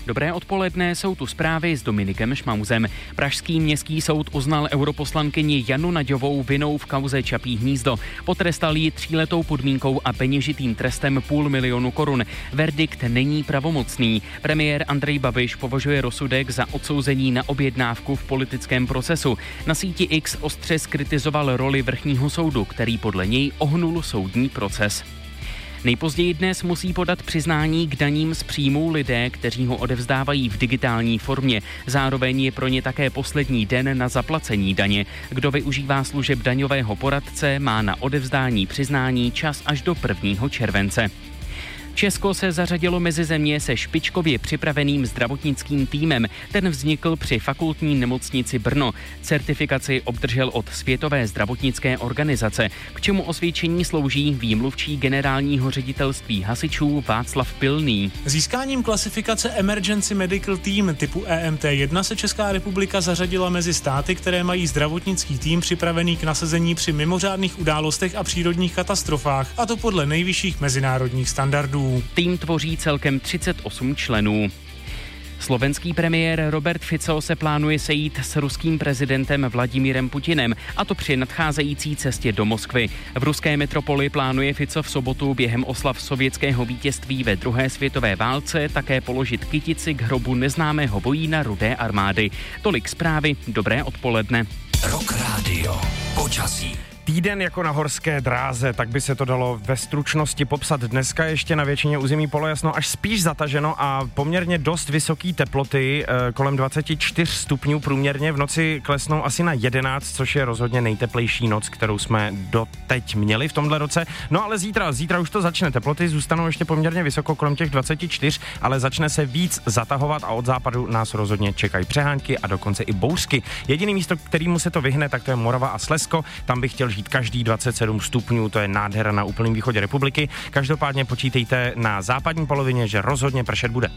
Dobré odpoledne, jsou tu zprávy s Dominikem Šmauzem. Pražský městský soud uznal europoslankyni Janu Naďovou vinou v kauze Čapí hnízdo. Potrestal ji 3letou podmínkou a peněžitým trestem 500 000 korun. Verdikt není pravomocný. Premiér Andrej Babiš považuje rozsudek za odsouzení na objednávku v politickém procesu. Na síti X ostře zkritizoval roli vrchního soudu, který podle něj ohnul soudní proces. Nejpozději dnes musí podat přiznání k daním z příjmů lidé, kteří ho odevzdávají v digitální formě. Zároveň je pro ně také poslední den na zaplacení daně. Kdo využívá služeb daňového poradce, má na odevzdání přiznání čas až do 1. července. Česko se zařadilo mezi země se špičkově připraveným zdravotnickým týmem. Ten vznikl při fakultní nemocnici Brno. Certifikaci obdržel od Světové zdravotnické organizace. K čemu osvědčení slouží, ví mluvčí generálního ředitelství hasičů Václav Pilný. Získáním klasifikace Emergency Medical Team typu EMT1 se Česká republika zařadila mezi státy, které mají zdravotnický tým připravený k nasazení při mimořádných událostech a přírodních katastrofách, a to podle nejvyšších mezinárodních standardů. Tým tvoří celkem 38 členů. Slovenský premiér Robert Fico se plánuje sejít s ruským prezidentem Vladimírem Putinem, a to při nadcházející cestě do Moskvy. V ruské metropoli plánuje Fico v sobotu během oslav sovětského vítězství ve druhé světové válce také položit kytici k hrobu neznámého vojína Rudé armády. Tolik zprávy, dobré odpoledne. Rock Radio. Počasí. Týden jako na horské dráze, tak by se to dalo ve stručnosti popsat. Dneska ještě na většině území polojasno, až spíš zataženo a poměrně dost vysoký teploty, kolem 24 stupňů průměrně. V noci klesnou asi na 11, což je rozhodně nejteplejší noc, kterou jsme doteď měli v tomhle roce. No ale zítra už to začne. Teploty zůstanou ještě poměrně vysoko, kolem těch 24, ale začne se víc zatahovat a od západu nás rozhodně čekají přehánky a dokonce i bouřky. Jediný místo, kterému se to vyhne, tak to je Morava a Slezsko. Tam bych chtěl žít každý 27 stupňů, to je nádhera na úplném východě republiky. Každopádně počítejte na západní polovině, že rozhodně pršet bude.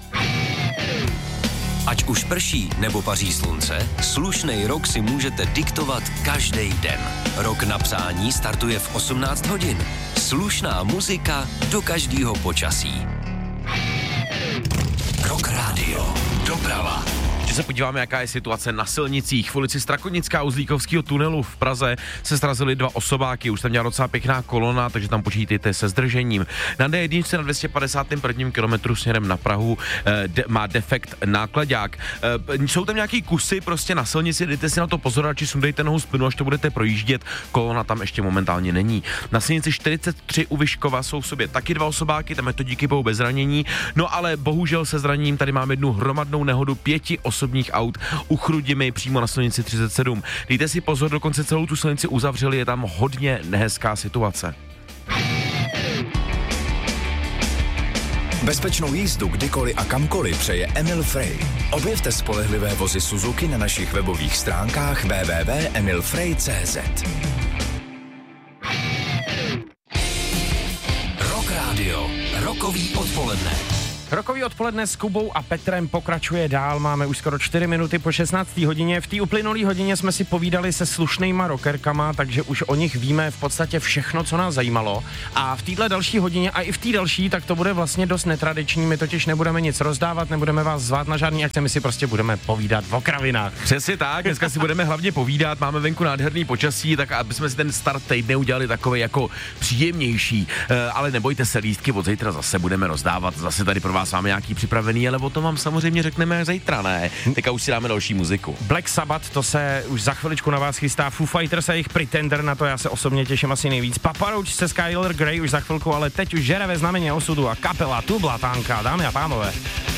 Ať už prší nebo paří slunce, slušnej rok si můžete diktovat každý den. Rok na psání startuje v 18 hodin. Slušná muzika do každého počasí. Rock Radio. Doprava. Když se podíváme, jaká je situace na silnicích. V ulici Strakonická u Zlíkovského tunelu v Praze se srazily 2 osobáky. Už tam měla docela pěkná kolona, takže tam počítejte se zdržením. Na D1 na 251. kilometru směrem na Prahu má defekt nákladák. Jsou tam nějaký kusy prostě na silnici, dejte si na to pozor, či sundejte nohu z plynu, až to budete projíždět. Kolona tam ještě momentálně není. Na silnici 43 u Vyškova jsou v sobě taky 2 osobáky, tam je to díky bohu bez zranění. No ale bohužel se zraněním tady máme jednu hromadnou nehodu 5 osobních aut u Chrudimi přímo na silnici 37. Dejte si pozor, dokonce celou tu silnici uzavřeli, je tam hodně nehezká situace. Bezpečnou jízdu kdykoliv a kamkoliv přeje Emil Frey. Objevte spolehlivé vozy Suzuki na našich webových stránkách www.emilfrey.cz. Rock Radio. Rokový odpoledne. Rokový odpoledne s Kubou a Petrem pokračuje dál. Máme už skoro 4 minuty po 16. hodině. V té uplynulé hodině jsme si povídali se slušnýma rockerkama, takže už o nich víme v podstatě všechno, co nás zajímalo. A v téhle další hodině a i v té další, tak to bude vlastně dost netradiční. My totiž nebudeme nic rozdávat, nebudeme vás zvát na žádný akce, my si prostě budeme povídat o kravinách. Přesně tak, dneska si budeme hlavně povídat, máme venku nádherný počasí, tak aby jsme si ten start týdne udělali takový jako příjemnější. Ale nebojte se, lístky od zítra zase budeme rozdávat, zase tady pro vás máme nějaký připravený, ale o tom vám samozřejmě řekneme zítra, ne? Teďka už si dáme další muziku. Black Sabbath, to se už za chviličku na vás chystá. Foo Fighters a jejich Pretender, na to já se osobně těším asi nejvíc. Papa Roach se Skylar Grey už za chvilku, ale teď už žere ve znamení osudu a kapela Tublatanka, dámy a pánové.